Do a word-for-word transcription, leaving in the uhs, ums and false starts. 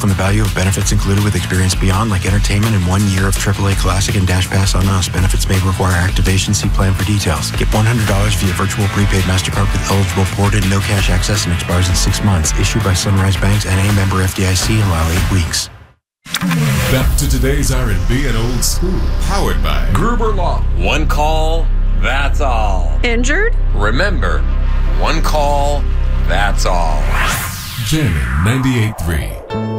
from the value of benefits included with Experience Beyond, like entertainment and one year of triple A Classic and Dash Pass on us. Benefits may require activation. See plan for details. Get one hundred dollars via virtual prepaid MasterCard with eligible ported, no cash access, and expires in six months. Issued by Sunrise Banks, N A member F D I C, allow eight weeks. Back to today's R and B and old school. Powered by Gruber Law. One call, that's all. Injured? Remember, one call, that's all. Jamming ninety-eight point three.